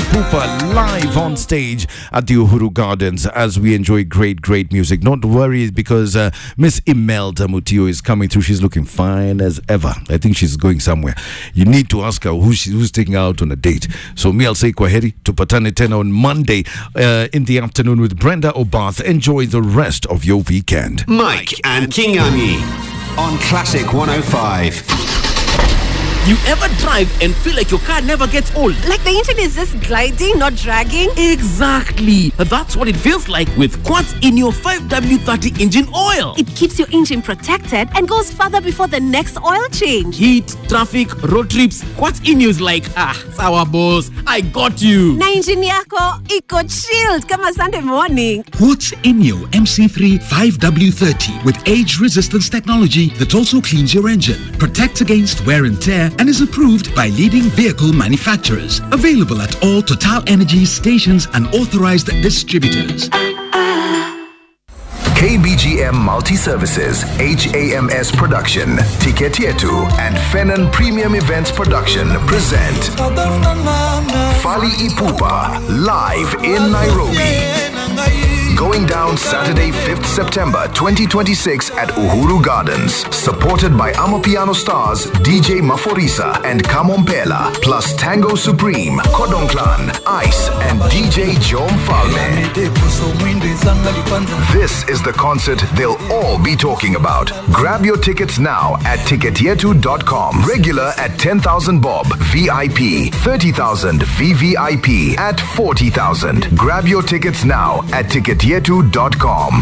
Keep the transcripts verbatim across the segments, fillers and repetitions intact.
Ipupa live on stage at the Uhuru Gardens as we enjoy great, great music. Not worry because uh, Miss Imelda Mutio is coming through. She's looking fine as ever. I think she's going somewhere. You need to ask her who she, who's taking her out on a date. So me, I'll say kwaheri to Patane ten on Monday uh, in the afternoon with Brenda Obath. Enjoy the rest of your weekend. Mike and Kingami on Classic one oh five. You ever drive and feel like your car never gets old? Like the engine is just gliding, not dragging? Exactly. That's what it feels like with Quartz INNIO five W thirty engine oil. It keeps your engine protected and goes further before the next oil change. Heat, traffic, road trips. Quartz INNIO is like, ah, sawa boss, I got you. Na engine yako, iko chilled kama Sunday morning. Quartz INNIO M C three five W thirty with age-resistance technology that also cleans your engine, protects against wear and tear, and is approved by leading vehicle manufacturers. Available at all Total Energy stations and authorized distributors. K B G M Multi-Services, H A M S Production, Ticket Yetu, and Fenon Premium Events Production present Fali Ipupa live in Nairobi. Going down Saturday, fifth September twenty twenty-six at Uhuru Gardens. Supported by Amapiano stars D J Maforisa and Kamompela, plus Tango Supreme, Kodong Clan, Ice, and D J Jom Falme. This is the concert they'll all be talking about. Grab your tickets now at ticket yetu dot com. Regular at ten thousand bob, V I P thirty thousand, V V I P at forty thousand. Grab your tickets now at ticket yetu dot com.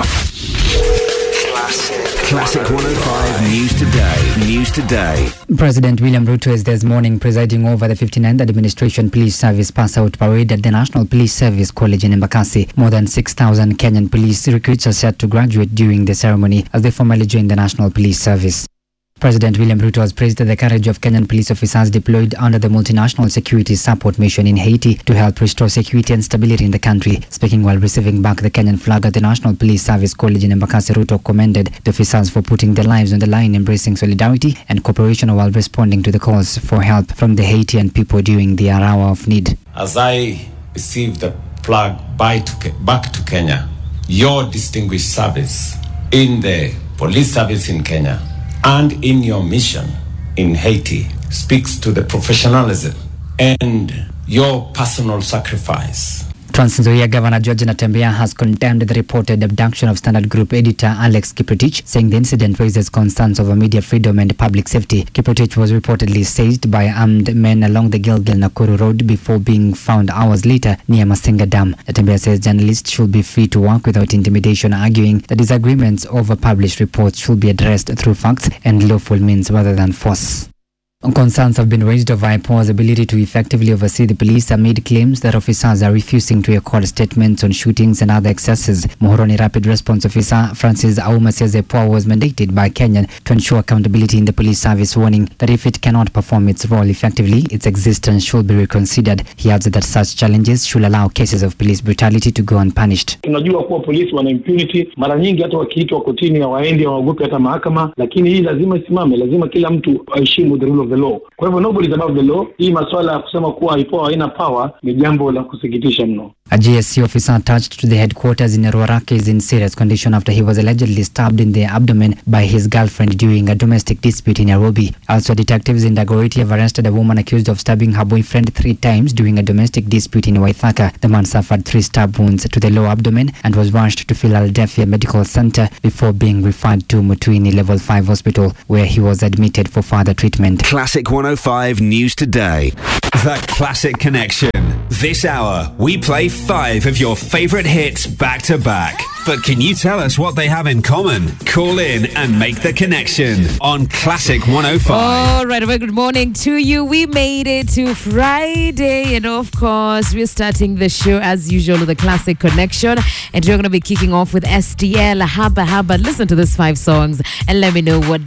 Classic. Classic one oh five News Today. News Today. President William Ruto is this morning presiding over the fifty-ninth Administration Police Service Pass-Out Parade at the National Police Service College in Embakasi. More than six thousand Kenyan police recruits are set to graduate during the ceremony as they formally join the National Police Service. President William Ruto has praised the courage of Kenyan police officers deployed under the multinational security support mission in Haiti to help restore security and stability in the country. Speaking while receiving back the Kenyan flag at the National Police Service College in Embakasi, Ruto commended the officers for putting their lives on the line, embracing solidarity and cooperation while responding to the calls for help from the Haitian people during their hour of need. As I receive the flag back to Kenya, your distinguished service in the police service in Kenya and in your mission in Haiti speaks to the professionalism and your personal sacrifice. Trans Nzoia Governor George Natembeya has condemned the reported abduction of Standard Group editor Alex Kiprotich, saying the incident raises concerns over media freedom and public safety. Kiprotich was reportedly seized by armed men along the Gilgil-Nakuru Road before being found hours later near Masinga Dam. Natembeya says journalists should be free to work without intimidation, arguing that disagreements over published reports should be addressed through facts and lawful means rather than force. Concerns have been raised over I P O A's ability to effectively oversee the police amid claims that officers are refusing to record statements on shootings and other excesses. Muhoroni Rapid Response Officer Francis Auma says I P O A was mandated by Kenya to ensure accountability in the police service, warning that if it cannot perform its role effectively, its existence should be reconsidered. He adds that such challenges should allow cases of police brutality to go unpunished. Tunajua kuwa polisi wana impunity, mara nyingi hata wakiitwa kotini hawaendi, hawaogopi hata mahakama, lakini hii lazima isimame, lazima kila mtu aheshimu the rule of the law. Kwa hivyo nobody is above the law. Hii masuala ya kusema kuwa I P O A haina power ni jambo la kusikitisha mno. A G S C officer attached to the headquarters in Ruaraka is in serious condition after he was allegedly stabbed in the abdomen by his girlfriend during a domestic dispute in Nairobi. Also, detectives in Dagoretti have arrested a woman accused of stabbing her boyfriend three times during a domestic dispute in Waithaka. The man suffered three stab wounds to the lower abdomen and was rushed to Philadelphia Medical Center before being referred to Mutuini Level five Hospital, where he was admitted for further treatment. Classic one oh five News Today. The Classic Connection. This hour, we play five of your favorite hits back to back. But can you tell us what they have in common? Call in and make the connection on Classic one oh five. All right, a very good morning to you. We made it to Friday, and of course, we're starting the show as usual with the Classic Connection, and we're going to be kicking off with S T L, Haba Haba. Listen to these five songs and let me know what